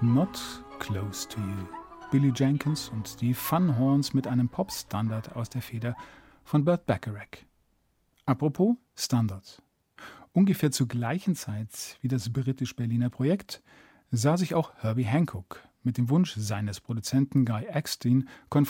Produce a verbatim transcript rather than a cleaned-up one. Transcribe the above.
Not Close to You. Billy Jenkins und die Fun Horns mit einem Pop-Standard aus der Feder von Burt Bacharach. Apropos Standard. Ungefähr zur gleichen Zeit wie das britisch-Berliner Projekt sah sich auch Herbie Hancock mit dem Wunsch seines Produzenten Guy Exton konfrontiert.